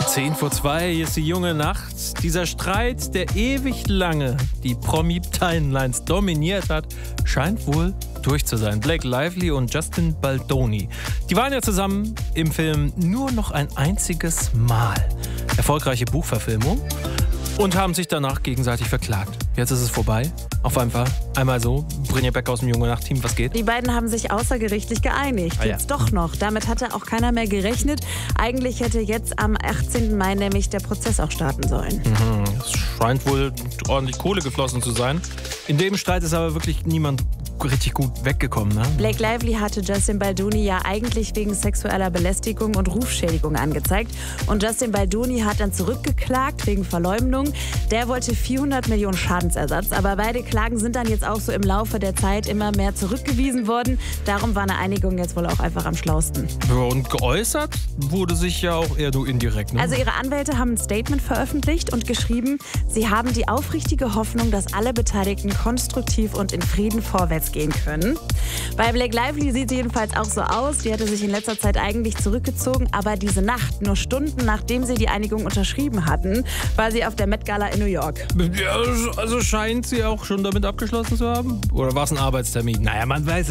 10:02, hier ist die junge Nacht. Dieser Streit, der ewig lange die Promi-Timelines dominiert hat, scheint wohl durch zu sein. Blake Lively und Justin Baldoni. Die waren ja zusammen im Film Nur noch ein einziges Mal. Erfolgreiche Buchverfilmung. Und haben sich danach gegenseitig verklagt. Jetzt ist es vorbei. Auf einfach einmal so. Brinja Beck aus dem Junge Nacht-Team, was geht? Die beiden haben sich außergerichtlich geeinigt. Jetzt doch noch. Damit hatte auch keiner mehr gerechnet. Eigentlich hätte jetzt am 18. Mai nämlich der Prozess auch starten sollen. Es scheint wohl ordentlich Kohle geflossen zu sein. In dem Streit ist aber wirklich niemand richtig gut weggekommen, ne? Blake Lively hatte Justin Baldoni ja eigentlich wegen sexueller Belästigung und Rufschädigung angezeigt. Und Justin Baldoni hat dann zurückgeklagt wegen Verleumdung. Der wollte 400 Millionen Schadensersatz. Aber beide Klagen sind dann jetzt auch so im Laufe der Zeit immer mehr zurückgewiesen worden. Darum war eine Einigung jetzt wohl auch einfach am schlausten. Ja, und geäußert wurde sich ja auch eher nur indirekt, ne? Also ihre Anwälte haben ein Statement veröffentlicht und geschrieben, sie haben die aufrichtige Hoffnung, dass alle Beteiligten konstruktiv und in Frieden vorwärts gehen können. Bei Blake Lively sieht sie jedenfalls auch so aus. Die hatte sich in letzter Zeit eigentlich zurückgezogen, aber diese Nacht, nur Stunden nachdem sie die Einigung unterschrieben hatten, war sie auf der Met Gala in New York. Ja, also scheint sie auch schon damit abgeschlossen zu haben? Oder war es ein Arbeitstermin? Naja, man weiß